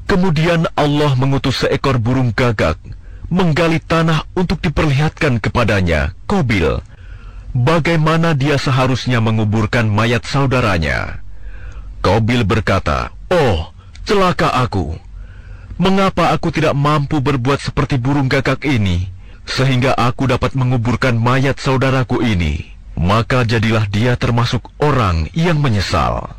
Kemudian Allah mengutus seekor burung gagak menggali tanah untuk diperlihatkan kepadanya, Qabil, bagaimana dia seharusnya menguburkan mayat saudaranya. Qabil berkata, "Oh, celaka aku! Mengapa aku tidak mampu berbuat seperti burung gagak ini, sehingga aku dapat menguburkan mayat saudaraku ini?" Maka jadilah dia termasuk orang yang menyesal.